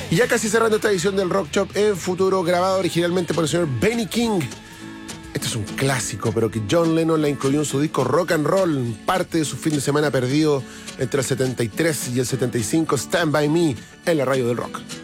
Y ya casi cerrando esta edición del Rock Shop en futuro, grabado originalmente por el señor Benny King. Este es un clásico, pero que John Lennon la incluyó en su disco Rock and Roll, parte de su fin de semana perdido entre el 73 y el 75, Stand By Me, en la radio del rock.